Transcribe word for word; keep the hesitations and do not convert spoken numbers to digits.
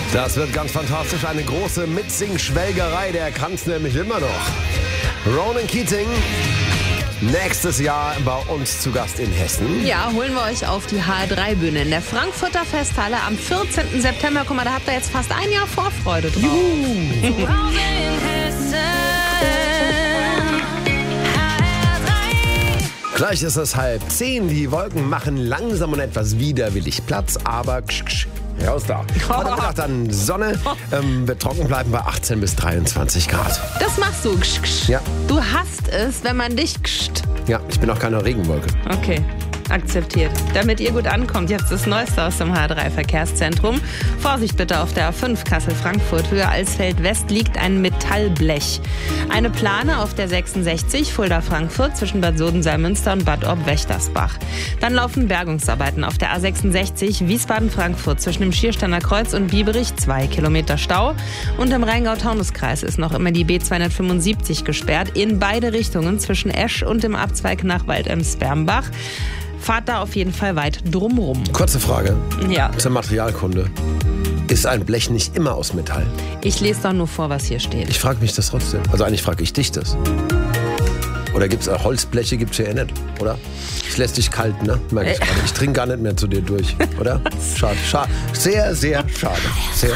Das wird ganz fantastisch. Eine große Mitsing-Schwelgerei. Der kann es nämlich immer noch. Ronan Keating. Nächstes Jahr bei uns zu Gast in Hessen. Ja, holen wir euch auf die H drei Bühne in der Frankfurter Festhalle am vierzehnten September. Guck mal, da habt ihr jetzt fast ein Jahr Vorfreude drauf. Juhu. Gleich ist es halb zehn. Die Wolken machen langsam und etwas widerwillig Platz, aber ksch, ksch, raus da. Heute Mittag dann Sonne, ähm, wird trocken bleiben bei achtzehn bis dreiundzwanzig Grad. Das machst du. Ksch, ksch. Ja. Du hasst es, wenn man dich kscht. Ja, ich bin auch keine Regenwolke. Okay. Akzeptiert. Damit ihr gut ankommt, jetzt das Neueste aus dem H drei Verkehrszentrum. Vorsicht bitte auf der A fünf Kassel-Frankfurt. Höhe Alsfeld West liegt ein Metallblech. Eine Plane auf der sechsundsechzig Fulda-Frankfurt zwischen Bad Sodensalm-Münster und Bad Orb-Wächtersbach. Dann laufen Bergungsarbeiten auf der A sechsundsechzig Wiesbaden-Frankfurt zwischen dem Schiersteiner Kreuz und Bieberich. Zwei Kilometer Stau. Und im Rheingau-Taunus-Kreis ist noch immer die B zweihundertfünfundsiebzig gesperrt. In beide Richtungen zwischen Esch und dem Abzweig nach Waldems-Bermbach. Fahrt da auf jeden Fall weit drumrum. Kurze Frage Ja. zur Materialkunde. Ist ein Blech nicht immer aus Metall? Ich lese doch nur vor, was hier steht. Ich frage mich das trotzdem. Also eigentlich frage ich dich das. Oder gibt es Holzbleche? Gibt es ja eh nicht, oder? Es lässt dich kalt, ne? Merke ich gerade. Ich trinke gar nicht mehr zu dir durch, oder? Schade, schade. Sehr, sehr schade. Sehr